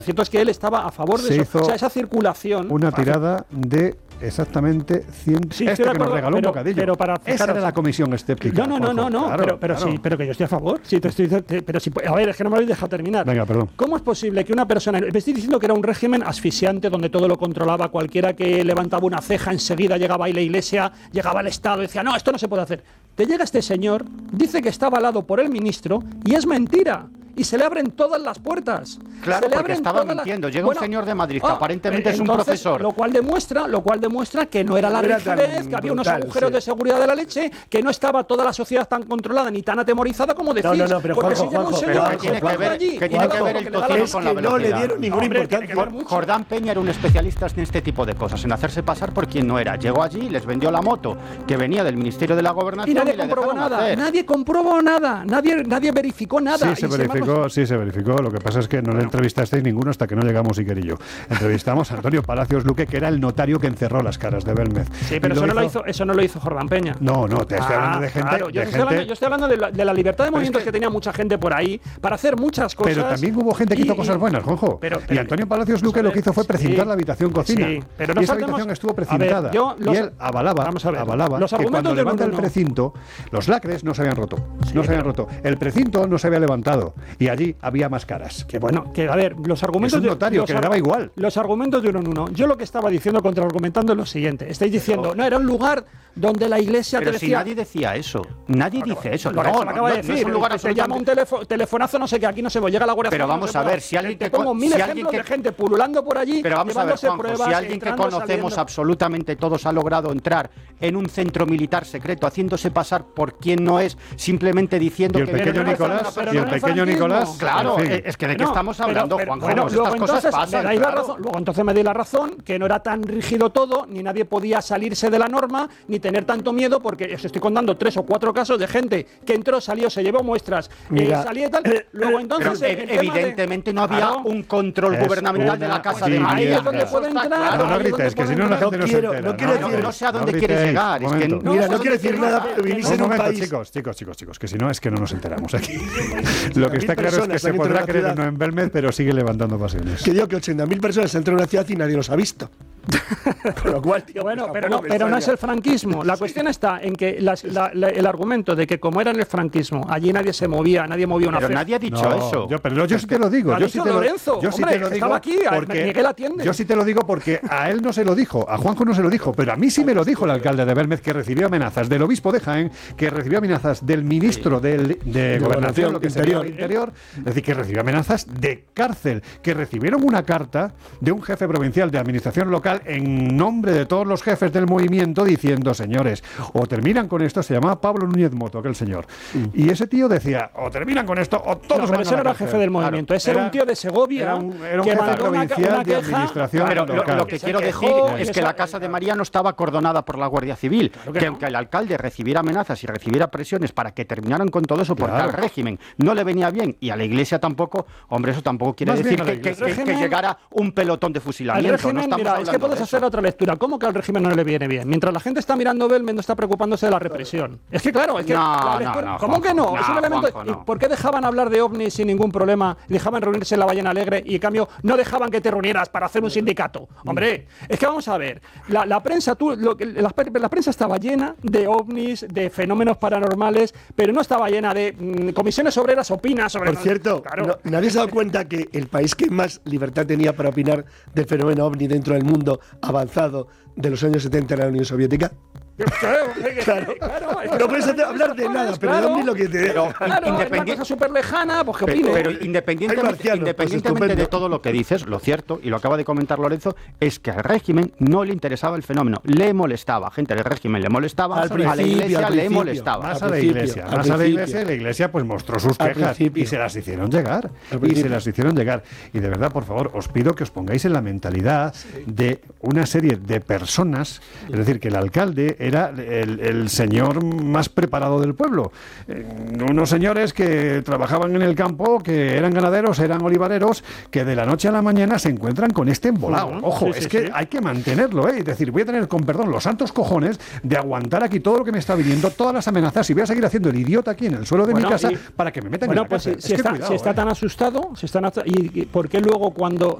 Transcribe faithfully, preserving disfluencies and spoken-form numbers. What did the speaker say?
cierto es que él estaba a favor de Se eso. O sea, esa circulación... Una tirada de exactamente cien... Sí, este que acuerdo, nos regaló pero, un bocadillo. Pero para, Esa fijaros, era la comisión escéptica. No, no, no, no, no claro, pero, pero claro. sí, pero que yo estoy a favor. Sí, te estoy, te, pero si, a ver, es que no me habéis dejado terminar. Venga, perdón. ¿Cómo es posible que una persona... Me estoy diciendo que era un régimen asfixiante donde todo lo controlaba, cualquiera que levantaba una ceja enseguida llegaba ahí la iglesia, llegaba el Estado y decía, no, esto no se puede hacer. Te llega este señor, dice que está avalado por el ministro y es mentira. Y se le abren todas las puertas. Claro, se le porque abren estaba todas mintiendo. las... Llega bueno, un señor de Madrid que ah, aparentemente es un entonces, profesor. Lo cual demuestra, lo cual demuestra que no era la rigidez, que había unos brutal, agujeros sí. de seguridad de la leche, que no estaba toda la sociedad tan controlada ni tan atemorizada como decís. No, no, no, pero porque Juanjo, si llega un Juanjo, señor pero ¿qué tiene que por ver- allí, qué tiene que Juanjo, ver el que le da la- tocino Es con que la no le velocidad? dieron ninguna Hombre, tiene importancia. que ver mucho. Jordán Peña era un especialista en este tipo de cosas, en hacerse pasar por quien no era. Llegó allí, les vendió la moto que venía del Ministerio de la Y Gobernación nadie y le comprobó dejaron nada, hacer. nadie comprobó nada, nadie, nadie verificó nada. Sí, Y se sin embargo, verificó, sí, se verificó. Lo que pasa es que no le entrevistasteis ninguno hasta que no llegamos Iker y yo. Entrevistamos a Antonio Palacios Luque, que era el notario que encerró las caras de Belmez. Sí, pero Y eso no, lo hizo, eso no lo hizo Jordán Peña. No, no, te estoy Ah, hablando de gente... claro, yo, de estoy hablando, gente yo estoy hablando de la, de la libertad de movimientos que- que, tenía mucha gente por ahí para hacer muchas cosas. Pero también hubo gente que y- hizo cosas y- buenas, Juanjo. pero- y pero- Antonio Palacios Luque lo que hizo fue precintar sí, la habitación cocina. sí, pero no y esa saltemos- habitación estuvo a ver, precintada. yo los- y él avalaba, vamos a ver, avalaba los que argumentos cuando de levanta el Bruno- precinto, los lacres no se habían roto. no se habían roto. El precinto no se había levantado. Y allí había más caras. Que bueno, que a ver, los argumentos... Es un de- notario los que le ar- daba igual. Los argumentos de uno en uno. Yo lo que estaba diciendo, contraargumentando, es lo siguiente. Estáis diciendo, no, era un lugar donde la iglesia Pero te si decía... nadie decía eso. Nadie dice eso. Lo No, que no, me acaba no, de no decir, es un lugar que te llama un absolutamente... telefo- telefonazo, no sé qué, aquí no se ve, llega la Guardia Pero Civil, vamos no se a puede. ver, si alguien Te que pongo con- mil si ejemplos alguien que- de gente pululando por allí, Pero vamos a ver, llevándose Juanjo, pruebas, si alguien que entrando, conocemos saliendo. absolutamente todos ha logrado entrar en un centro militar secreto, haciéndose pasar por quien no es, simplemente diciendo Y el que... pequeño que no es una Nicolás, persona- y el no es pequeño franquismo. Nicolás... Claro, en fin. eh, es que de qué No, estamos pero- hablando, pero, Juanjo. bueno, Estas luego cosas entonces pasan, me dais la claro. razón, luego entonces me dais la razón que no era tan rígido todo, ni nadie podía salirse de la norma, ni tener tanto miedo, porque os estoy contando tres o cuatro casos de gente que entró, salió, se llevó muestras, Mira, eh, salía y tal. Luego entonces Pero el ev- tema de- evidentemente no había Claro. un control Es gubernamental de una la Casa sí, de Ahí María. es donde Eso puede está entrar. claro. No, no ahí es grites, donde que si no puede la entrar. gente no se quiero- entera. no quiero No, decir- no sé a no dónde gritéis, quieres llegar. Es que momento. no Mira, sé no a quiero dónde decir quieres nada, llegar. pero vivís Un en un momento, país... chicos, chicos, chicos, chicos, que si no es que no nos enteramos aquí. Lo que está claro es que personas se han entrado podrá en la creer ciudad. no en Belmez, pero sigue levantando pasiones. Que digo que ochenta mil personas entran en una ciudad y nadie los ha visto. Con lo cual, tío, Bueno, pues pero no, tampoco me pero no es el extraña. franquismo. La cuestión está en que las- la- la- el argumento de que como era en el franquismo, allí nadie se movía, nadie movía una Pero ceja. nadie ha dicho No, eso. Yo, pero yo sí te lo digo. Lo ha Yo dicho sí te lo, Lorenzo, yo sí hombre, te lo que digo estaba aquí, a- porque Miguel atiende. yo sí te lo digo porque a él no se lo dijo, a Juanjo no se lo dijo, pero a mí sí me lo dijo el alcalde de Belmez, que recibió amenazas del obispo de Jaén, que recibió amenazas del ministro del, de Gobernación, lo que sería el Interior, es decir, que recibió amenazas de cárcel, que recibieron una carta de un jefe provincial de administración local en nombre de todos los jefes del movimiento diciendo, señores, o terminan con esto. Se llamaba Pablo Núñez Moto, aquel señor. Y ese tío decía, o terminan con esto, o todos No, van pero a ese la no era cárcel. jefe del movimiento, ese era un tío de Segovia Era un, era un que jefe mandó una ca- provincial una de queja. administración Pero lo, local. lo que Se quiero quejó, decir y es que esa- la Casa de María no estaba acordonada por la Guardia Civil. que que no. aunque el alcalde recibiera amenazas y recibiera presiones para que terminaran con todo eso, porque Claro. al régimen no le venía bien y a la Iglesia tampoco, hombre, eso tampoco quiere Más bien decir a la que, que- Iglesia. que- El que régimen- llegara un pelotón de Al fusilamiento. régimen, no estamos mira, es que hablando puedes de hacer eso. otra lectura. ¿Cómo que al régimen no le viene bien? Mientras la gente está mirando Belmez, no está preocupándose de la represión. Es que claro, es que No, la no, lectura- no, ¿cómo Juanjo, que no? no, Es un elemento. Juanjo, no. ¿Y por qué dejaban hablar de ovnis sin ningún problema? Y dejaban reunirse en la Ballena Alegre y en cambio no dejaban que te reunieras para hacer un sindicato. Hombre, es que vamos a ver, la, la prensa, tú, lo que- la, la prensa estaba llena de ovnis, de fenómenos paranormales, pero no estaba llena de mm, comisiones obreras opinan sobre. Por cierto, Claro. no- nadie se ha dado cuenta que el país que más libertad tenía para opinar del fenómeno ovni dentro del mundo avanzado de los años setenta era la Unión Soviética. Claro, Claro. claro, es que No puedes hacer- hablar de nada, pero de claro. ovni lo que te... Pero Claro, es una independi- cosa súper lejana, pues que Pero, opine. pero Hay independientemente, marcianos, pues, independientemente de estupendo. todo lo que dices, lo cierto, y lo acaba de comentar Lorenzo, es que al régimen no le interesaba el fenómeno, le molestaba. Gente del régimen le molestaba, Al a la principio, iglesia al le principio. molestaba. Más Al a la principio, iglesia, al más a la principio. iglesia, y la iglesia pues mostró sus Al quejas principio. y se las hicieron llegar. Al Y principio. se las hicieron llegar. Y de verdad, por favor, os pido que os pongáis en la mentalidad de una serie de personas, es decir, que el alcalde era era el, el señor más preparado del pueblo. Eh, unos señores que trabajaban en el campo, que eran ganaderos, eran olivareros, que de la noche a la mañana se encuentran con este embolado. Uh-huh. Ojo, Sí, es sí, que sí. hay que mantenerlo, ¿eh? Es decir, voy a tener, con perdón, los santos cojones de aguantar aquí todo lo que me está viniendo, todas las amenazas, y voy a seguir haciendo el idiota aquí en el suelo de Bueno, mi casa y- para que me metan Bueno, en la pues cárcel. si, si Es que está, cuidado, si está ¿eh? tan asustado, si está, y, y ¿por qué luego cuando